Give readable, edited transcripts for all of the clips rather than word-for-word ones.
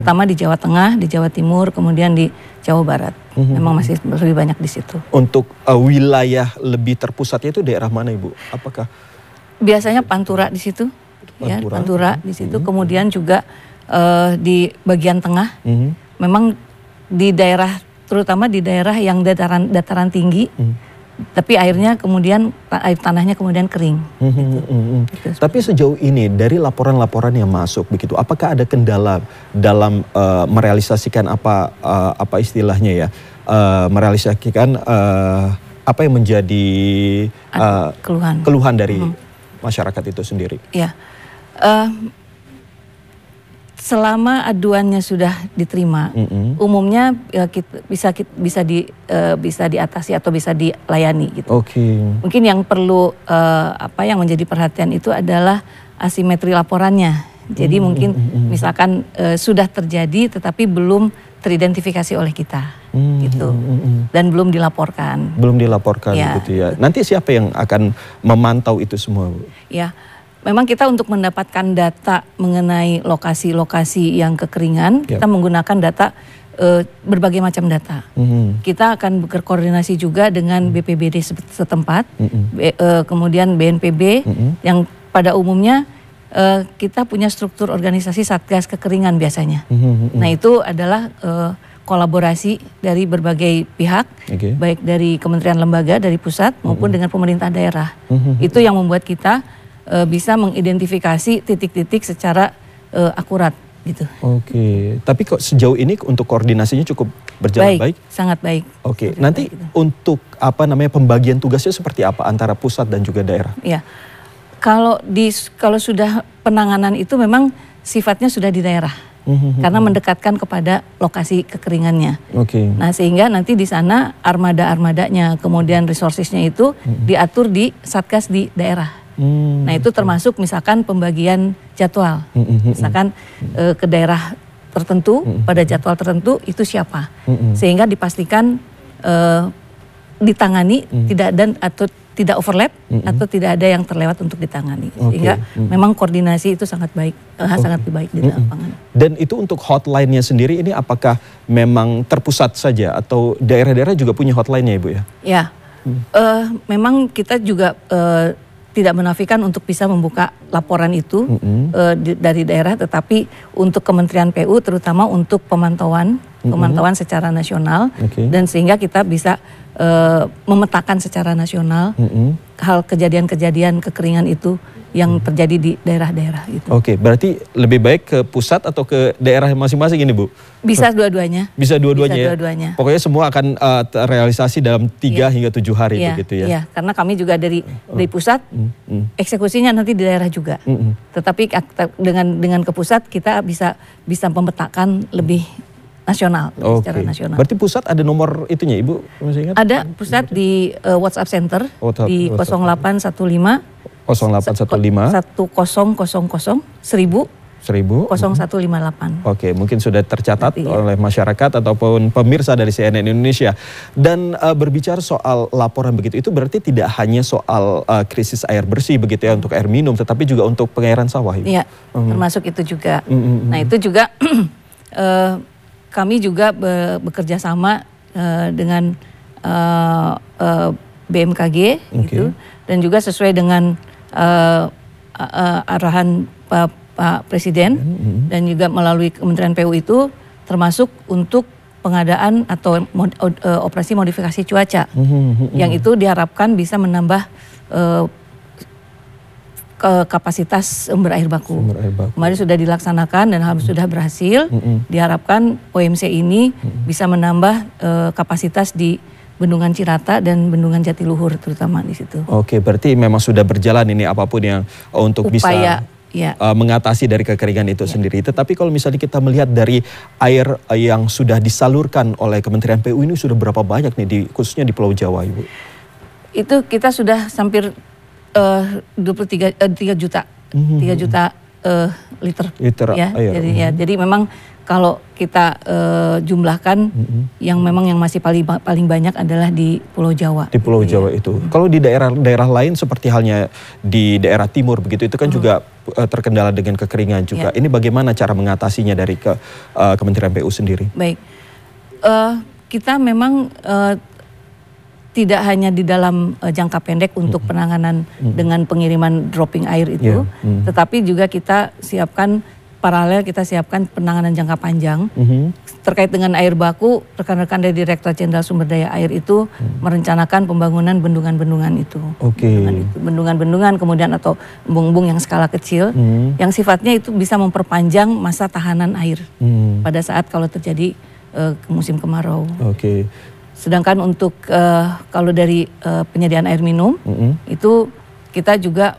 Pertama di Jawa Tengah, di Jawa Timur, kemudian di Jawa Barat. Memang masih lebih banyak di situ. Untuk wilayah lebih terpusatnya itu daerah mana Ibu? Apakah? Biasanya Pantura di situ, ya, Pantura di situ. Kemudian juga di bagian tengah, memang di daerah, terutama di daerah yang dataran tinggi, tapi airnya kemudian air tanahnya kemudian kering. Gitu. Tapi sejauh ini dari laporan-laporan yang masuk begitu, apakah ada kendala dalam merealisasikan apa istilahnya ya, merealisasikan apa yang menjadi keluhan dari masyarakat itu sendiri? Ya, selama aduannya sudah diterima, umumnya ya, bisa diatasi atau bisa dilayani gitu. Mungkin yang perlu yang menjadi perhatian itu adalah asimetri laporannya. Jadi mungkin misalkan sudah terjadi tetapi belum teridentifikasi oleh kita, gitu, dan belum dilaporkan. Belum dilaporkan, ya, gitu ya. Nanti siapa yang akan memantau itu semua, Bu? Ya. Memang kita untuk mendapatkan data mengenai lokasi-lokasi yang kekeringan, kita menggunakan data berbagai macam data. Kita akan berkoordinasi juga dengan BPBD setempat, kemudian BNPB, yang pada umumnya kita punya struktur organisasi Satgas Kekeringan biasanya. Nah itu adalah kolaborasi dari berbagai pihak, baik dari kementerian lembaga, dari pusat maupun dengan pemerintah daerah. Itu yang membuat kita bisa mengidentifikasi titik-titik secara akurat gitu. Tapi kok sejauh ini untuk koordinasinya cukup berjalan baik? Sangat baik. Nanti gitu. Untuk pembagian tugasnya seperti apa antara pusat dan juga daerah? Ya, kalau sudah penanganan itu memang sifatnya sudah di daerah, karena mendekatkan kepada lokasi kekeringannya. Nah sehingga nanti di sana armada-armadanya, kemudian resourcesnya itu diatur di satgas di daerah. Nah itu termasuk misalkan pembagian jadwal, misalkan ke daerah tertentu, pada jadwal tertentu itu siapa, sehingga dipastikan ditangani atau tidak overlap atau tidak ada yang terlewat untuk ditangani, sehingga memang koordinasi itu sangat baik, sangat baik di lapangan. Dan itu untuk hotline-nya sendiri ini apakah memang terpusat saja atau daerah-daerah juga punya hotline-nya Ibu ya? Ya, memang kita juga tidak menafikan untuk bisa membuka laporan itu dari daerah, tetapi untuk Kementerian PU terutama untuk pemantauan secara nasional, dan sehingga kita bisa memetakan secara nasional hal kejadian-kejadian kekeringan itu yang terjadi di daerah-daerah itu. Berarti lebih baik ke pusat atau ke daerah masing-masing ini Bu? Bisa dua-duanya. Bisa dua-duanya. Pokoknya semua akan terrealisasi dalam 3 hingga 7 hari begitu ya? Iya, karena kami juga dari pusat, eksekusinya nanti di daerah juga. Tetapi dengan ke pusat kita bisa memetakan lebih nasional, secara nasional. Berarti pusat ada nomor itunya Ibu? Masih ingat? Ada pusat di WhatsApp Center di 0815 1000 0158. Mungkin sudah tercatat oleh masyarakat ataupun pemirsa dari CNN Indonesia. Dan berbicara soal laporan begitu, itu berarti tidak hanya soal krisis air bersih begitu ya untuk air minum, tetapi juga untuk pengairan sawah. Iya, termasuk itu juga. Nah itu juga kami juga bekerja sama dengan BMKG gitu, dan juga sesuai dengan arahan Pak Presiden dan juga melalui Kementerian PU itu termasuk untuk pengadaan atau operasi modifikasi cuaca yang itu diharapkan bisa menambah kapasitas sumber air baku. Kemarin sudah dilaksanakan dan sudah berhasil. Diharapkan OMC ini bisa menambah kapasitas di Bendungan Cirata dan Bendungan Jatiluhur terutama di situ. Berarti memang sudah berjalan ini apapun yang untuk upaya, bisa mengatasi dari kekeringan itu sendiri. Tetapi kalau misalnya kita melihat dari air yang sudah disalurkan oleh Kementerian PU ini sudah berapa banyak nih khususnya di Pulau Jawa, Ibu? Itu kita sudah hampir 3 juta liter ya. Jadi memang kalau kita jumlahkan yang memang yang masih paling banyak adalah di Pulau Jawa. Di Pulau Jawa itu. Kalau di daerah-daerah lain seperti halnya di daerah timur begitu itu kan juga terkendala dengan kekeringan juga. Ini bagaimana cara mengatasinya dari Kementerian PU sendiri? Baik. Kita memang tidak hanya di dalam jangka pendek untuk penanganan dengan pengiriman dropping air itu, tetapi juga kita siapkan paralel, kita siapkan penanganan jangka panjang terkait dengan air baku. Rekan-rekan dari Direktorat Jenderal Sumber Daya Air itu merencanakan pembangunan bendungan-bendungan itu. Bendungan-bendungan kemudian atau embung-embung yang skala kecil yang sifatnya itu bisa memperpanjang masa tahanan air pada saat kalau terjadi musim kemarau. Sedangkan untuk kalau dari penyediaan air minum itu kita juga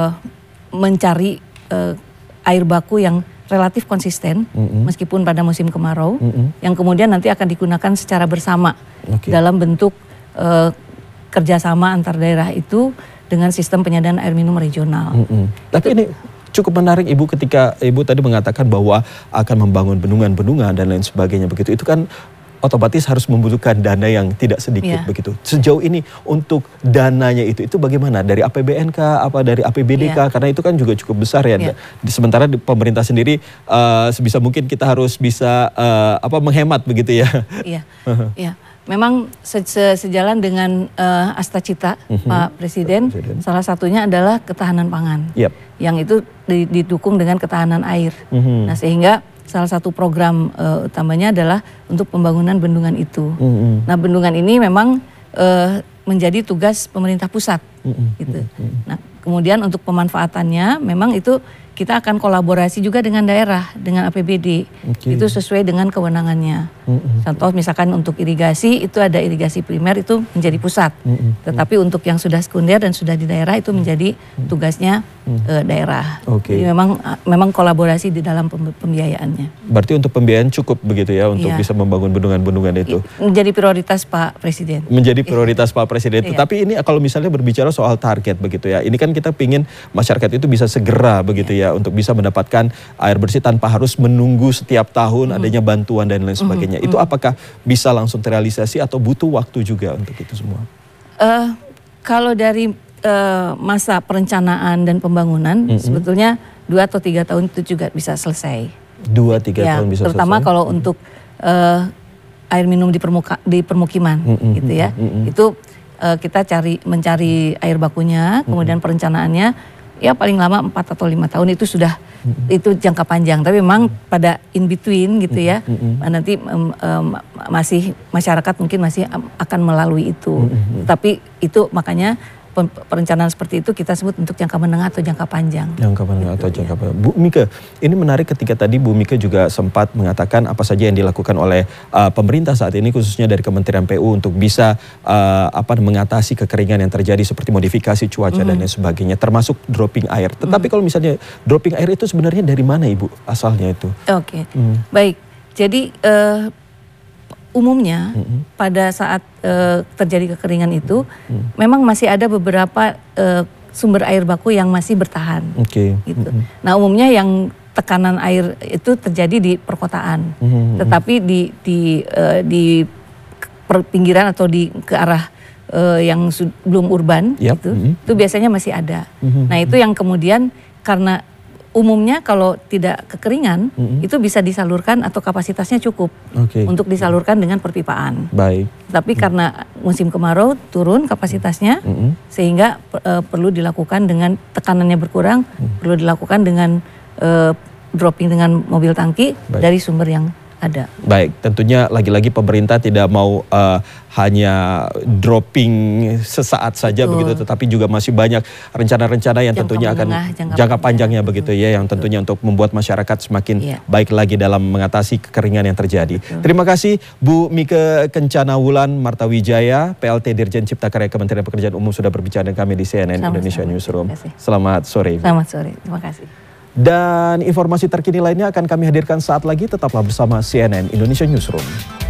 mencari air baku yang relatif konsisten meskipun pada musim kemarau yang kemudian nanti akan digunakan secara bersama dalam bentuk kerjasama antar daerah itu dengan sistem penyediaan air minum regional. Tapi ini cukup menarik Ibu ketika Ibu tadi mengatakan bahwa akan membangun bendungan-bendungan dan lain sebagainya begitu. Itu kan otomatis harus membutuhkan dana yang tidak sedikit begitu. Sejauh ini untuk dananya itu bagaimana? Dari APBN-kah, apa dari APBD-kah? Karena itu kan juga cukup besar ya. Sementara di pemerintah sendiri sebisa mungkin kita harus bisa menghemat begitu ya. Iya. Memang sejalan dengan Astacita Pak Presiden, salah satunya adalah ketahanan pangan. Yang itu didukung dengan ketahanan air. Nah, sehingga salah satu program utamanya adalah untuk pembangunan bendungan itu. Nah, bendungan ini memang menjadi tugas pemerintah pusat. Gitu. Nah, kemudian untuk pemanfaatannya memang itu kita akan kolaborasi juga dengan daerah, dengan APBD. Itu sesuai dengan kewenangannya. Contoh misalkan untuk irigasi, itu ada irigasi primer itu menjadi pusat. Tetapi untuk yang sudah sekunder dan sudah di daerah itu menjadi tugasnya daerah. Jadi memang kolaborasi di dalam pembiayaannya. Berarti untuk pembiayaan cukup begitu ya untuk bisa membangun bendungan-bendungan itu. Menjadi prioritas Pak Presiden. Menjadi prioritas Pak Presiden. Tetapi ini kalau misalnya berbicara soal target begitu ya, ini kan kita pingin masyarakat itu bisa segera begitu ya untuk bisa mendapatkan air bersih tanpa harus menunggu setiap tahun adanya bantuan dan lain sebagainya. Itu apakah bisa langsung terrealisasi atau butuh waktu juga untuk itu semua? Kalau dari masa perencanaan dan pembangunan sebetulnya 2 atau 3 tahun itu juga bisa selesai. 2-3 tahun bisa terutama selesai. Kalau untuk air minum di permukiman gitu ya. Itu kita mencari air bakunya, kemudian perencanaannya ya paling lama 4 atau 5 tahun itu sudah itu jangka panjang. Tapi memang pada in between gitu ya, nanti masih masyarakat mungkin masih akan melalui itu. Tapi itu makanya perencanaan seperti itu kita sebut untuk jangka menengah atau jangka panjang. Jangka menengah atau jangka panjang. Bu Mika, ini menarik ketika tadi Bu Mika juga sempat mengatakan apa saja yang dilakukan oleh pemerintah saat ini khususnya dari Kementerian PU untuk bisa mengatasi kekeringan yang terjadi seperti modifikasi cuaca dan lain sebagainya, termasuk dropping air. Tetapi kalau misalnya dropping air itu sebenarnya dari mana Ibu asalnya itu? Baik. Jadi umumnya pada saat terjadi kekeringan itu memang masih ada beberapa sumber air baku yang masih bertahan. Gitu. Nah, umumnya yang tekanan air itu terjadi di perkotaan, tetapi di pinggiran atau ke arah yang belum urban itu biasanya masih ada. Nah, itu yang kemudian karena umumnya kalau tidak kekeringan itu bisa disalurkan atau kapasitasnya cukup untuk disalurkan dengan perpipaan. Tapi karena musim kemarau turun kapasitasnya sehingga perlu dilakukan dengan tekanannya berkurang, perlu dilakukan dengan dropping dengan mobil tangki dari sumber yang ada. Baik, tentunya lagi-lagi pemerintah tidak mau hanya dropping sesaat saja begitu, tetapi juga masih banyak rencana-rencana yang tentunya akan jangka panjangnya begitu ya, yang tentunya untuk membuat masyarakat semakin baik lagi dalam mengatasi kekeringan yang terjadi. Terima kasih Bu Mika Kencana Wulan Martawijaya, PLT Dirjen Cipta Karya Kementerian Pekerjaan Umum sudah berbicara dengan kami di CNN Indonesia Newsroom. Selamat sore. Selamat sore, terima kasih. Dan informasi terkini lainnya akan kami hadirkan saat lagi, tetaplah bersama CNN Indonesia Newsroom.